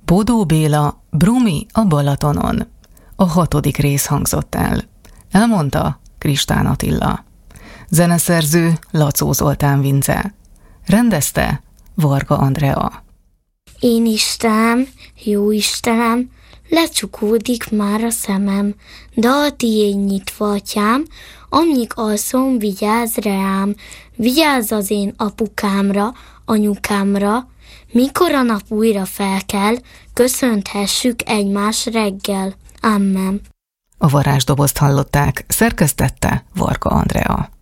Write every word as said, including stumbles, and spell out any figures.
Bodó Béla, Brumi a Balatonon. A hatodik rész hangzott el. Elmondta Kristán Attila. Zeneszerző Lacó Zoltán Vince. Rendezte Varga Andrea. Én Istenem, jó Istenem, lecsukódik már a szemem, de a tiéd nyitva, atyám, amíg alszom, vigyázz reám, vigyázz az én apukámra, anyukámra, mikor a nap újra felkel, köszönthessük egymás reggel. Amen. A varázsdobozt hallották, szerkesztette Varga Andrea.